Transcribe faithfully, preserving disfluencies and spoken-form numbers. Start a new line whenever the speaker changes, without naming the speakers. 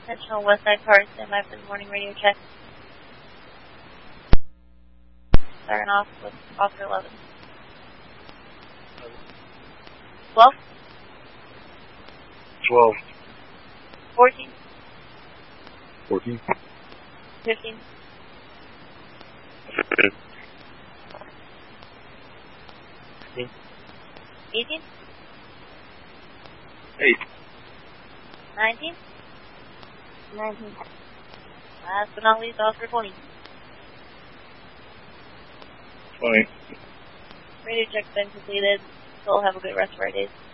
National West Side Car, stand by for the morning radio check. Starting off with Officer eleven. twelve?
twelve.
fourteen?
fourteen.
fifteen?
fifteen.
eighteen?
eight.
nineteen? nineteen. Last but not least, Officer twenty.
twenty.
Radio check's been completed, so we'll have a good rest of our days.